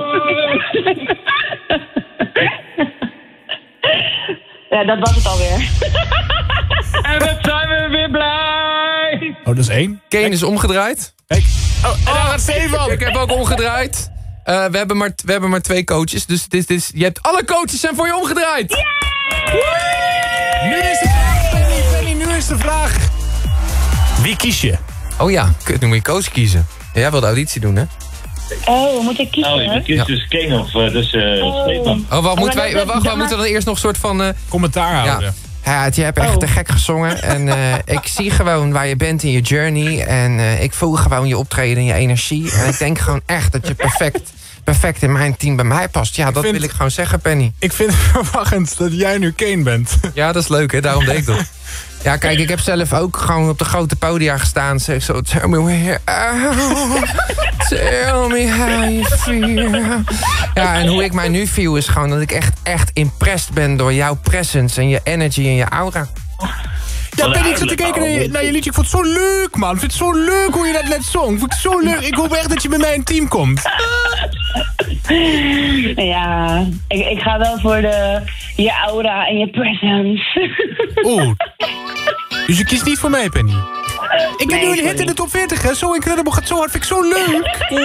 Ja, dat was het alweer. En dat zijn we weer blij. Oh, dat is 1. Kane is omgedraaid. Kijk. Oh, en daar gaat Stefan. Ik heb ook omgedraaid. We hebben maar 2 coaches. Dus je hebt alle coaches zijn voor je omgedraaid. Nu is de vraag, Penny, nu is de vraag. Wie kies je? Oh ja, nu moet je coach kiezen. Jij wil de auditie doen, hè? Oh, moet ik kiezen? Oh, je kiest dus Kane of Stefan. Oh, wat moeten wij moeten dan eerst nog een soort van... Commentaar houden. Ja, je hebt echt te gek gezongen. En ik zie gewoon waar je bent in je journey. En ik voel gewoon je optreden en je energie. En ik denk gewoon echt dat je perfect in mijn team bij mij past. Ja, wil ik gewoon zeggen, Penny. Ik vind het verwachtend dat jij nu Kane bent. Ja, dat is leuk, hè? Daarom deed ik dat. Ja, kijk, ik heb zelf ook gewoon op de grote podia gestaan. Zeg zo, tell me where tell me how you feel. Ja, en hoe ik mij nu feel is gewoon dat ik echt impressed ben door jouw presence en je energy en je aura. Ja, Penny, ik zat te kijken naar je liedje. Ik vond het zo leuk, man. Ik vind het zo leuk hoe je dat net zong. Ik vond het zo leuk. Ik hoop echt dat je bij mij in een team komt. Ja, ik ga wel voor je aura en je presence. Oeh. Dus je kiest niet voor mij, Penny? Ik heb nu een hit in de top 40, hè. Zo Incredible gaat zo hard. Vind ik zo leuk.